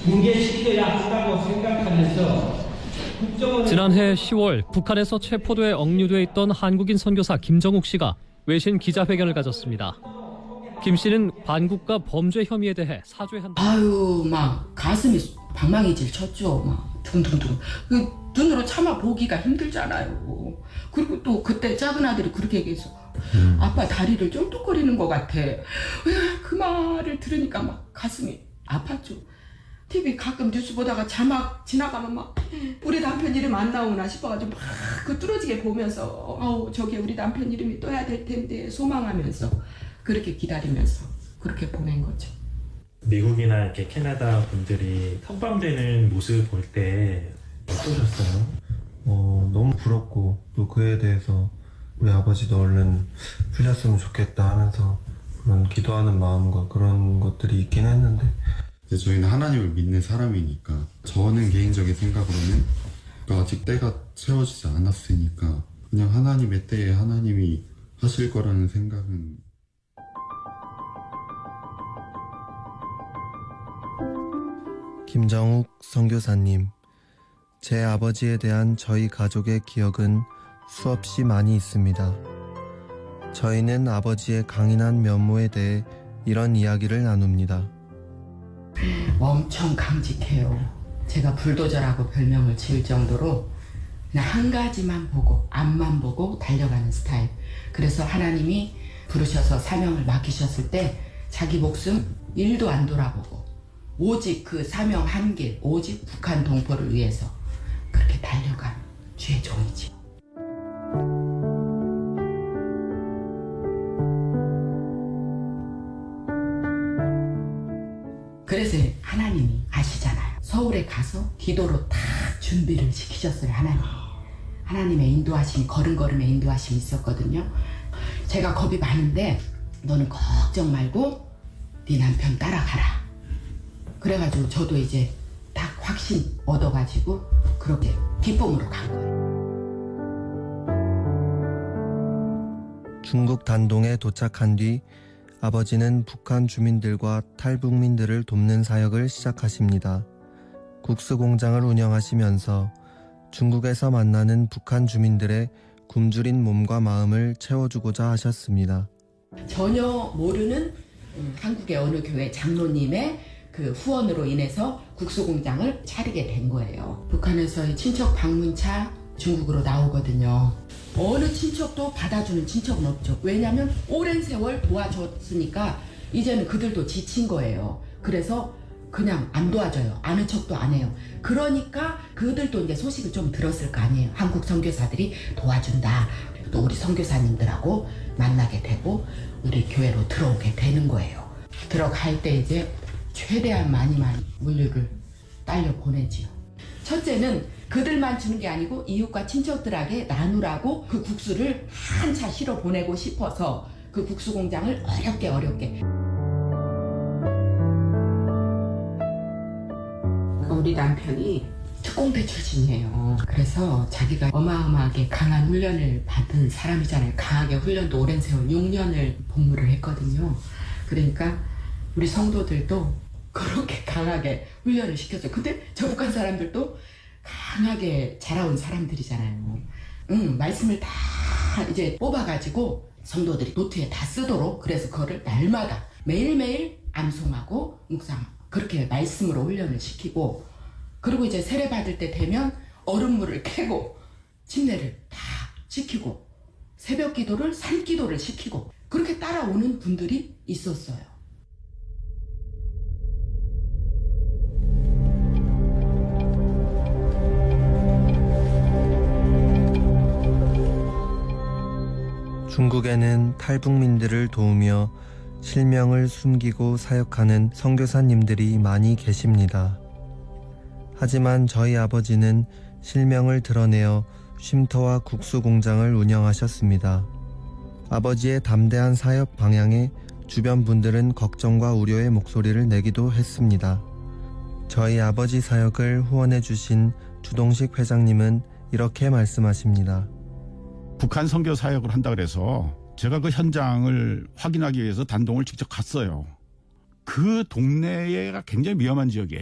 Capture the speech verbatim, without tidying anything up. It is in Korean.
붕괴시켜야 한다고 생각하면서 지난해 시월 북한에서 체포돼 억류돼 있던 한국인 선교사 김정욱 씨가 외신 기자회견을 가졌습니다. 김 씨는 반국가 범죄 혐의에 대해 사죄한다. 아유, 막 가슴이 방망이질 쳤죠. 막 둥둥둥. 그 눈으로 차마 보기가 힘들잖아요. 그리고 또 그때 작은 아들이 그렇게 얘기해서 음. 아빠 다리를 쫄뚝거리는 것 같아. 그 말을 들으니까 막 가슴이 아팠죠. 티비 가끔 뉴스 보다가 자막 지나가면 막 우리 남편 이름 안 나오나 싶어가지고 막 그 뚫어지게 보면서 아우 저게 우리 남편 이름이 떠야 될 텐데 소망하면서 그렇게 기다리면서 그렇게 보낸 거죠. 미국이나 이렇게 캐나다 분들이 석방되는 모습 볼 때 어떠셨어요? 어, 너무 부럽고 또 그에 대해서 우리 아버지도 얼른 풀렸으면 좋겠다 하면서 그런 기도하는 마음과 그런 것들이 있긴 했는데 이제 저희는 하나님을 믿는 사람이니까 저는 개인적인 생각으로는 아직 때가 채워지지 않았으니까 그냥 하나님의 때에 하나님이 하실 거라는 생각은 김정욱 선교사님, 제 아버지에 대한 저희 가족의 기억은 수없이 많이 있습니다. 저희는 아버지의 강인한 면모에 대해 이런 이야기를 나눕니다. 엄청 강직해요. 제가 불도저라고 별명을 지을 정도로 그냥 한 가지만 보고 앞만 보고 달려가는 스타일. 그래서 하나님이 부르셔서 사명을 맡기셨을 때 자기 목숨 일도 안 돌아보고 오직 그 사명 한 길, 오직 북한 동포를 위해서 그렇게 달려간 주의 종이지. 그래서 하나님이 아시잖아요. 서울에 가서 기도로 다 준비를 시키셨어요. 하나님. 하나님의 인도하심이 걸음걸음의 인도하심이 있었거든요. 제가 겁이 많은데 너는 걱정 말고 네 남편 따라가라. 그래가지고 저도 이제 딱 확신 얻어가지고 그렇게 기쁨으로 간 거예요. 중국 단동에 도착한 뒤 아버지는 북한 주민들과 탈북민들을 돕는 사역을 시작하십니다. 국수 공장을 운영하시면서 중국에서 만나는 북한 주민들의 굶주린 몸과 마음을 채워주고자 하셨습니다. 전혀 모르는 한국의 어느 교회 장로님의 그 후원으로 인해서 국수 공장을 차리게 된 거예요. 북한에서의 친척 방문차 중국으로 나오거든요. 어느 친척도 받아주는 친척은 없죠. 왜냐하면 오랜 세월 도와줬으니까 이제는 그들도 지친 거예요. 그래서 그냥 안 도와줘요. 아는 척도 안 해요. 그러니까 그들도 이제 소식을 좀 들었을 거 아니에요. 한국 선교사들이 도와준다. 또 우리 선교사님들하고 만나게 되고 우리 교회로 들어오게 되는 거예요. 들어갈 때 이제 최대한 많이 많이 물육을 딸려 보내지요. 첫째는 그들만 주는 게 아니고 이웃과 친척들에게 나누라고 그 국수를 한 차 실어 보내고 싶어서 그 국수 공장을 어렵게 어렵게. 우리 남편이 특공대 출신이에요. 그래서 자기가 어마어마하게 강한 훈련을 받은 사람이잖아요. 강하게 훈련도 오랜 세월 육 년을 복무를 했거든요. 그러니까 우리 성도들도 그렇게 강하게 훈련을 시켰어요. 근데 저 북한 사람들도 강하게 자라온 사람들이잖아요. 응, 말씀을 다 이제 뽑아가지고 성도들이 노트에 다 쓰도록 그래서 그거를 날마다 매일매일 암송하고 묵상하고 그렇게 말씀으로 훈련을 시키고 그리고 이제 세례 받을 때 되면 얼음물을 캐고 침례를 다 시키고 새벽 기도를 산기도를 시키고 그렇게 따라오는 분들이 있었어요. 중국에는 탈북민들을 도우며 실명을 숨기고 사역하는 선교사님들이 많이 계십니다. 하지만 저희 아버지는 실명을 드러내어 쉼터와 국수 공장을 운영하셨습니다. 아버지의 담대한 사역 방향에 주변 분들은 걱정과 우려의 목소리를 내기도 했습니다. 저희 아버지 사역을 후원해 주신 주동식 회장님은 이렇게 말씀하십니다. 북한 선교 사역을 한다 그래서 제가 그 현장을 확인하기 위해서 단동을 직접 갔어요. 그 동네가 굉장히 위험한 지역이에요.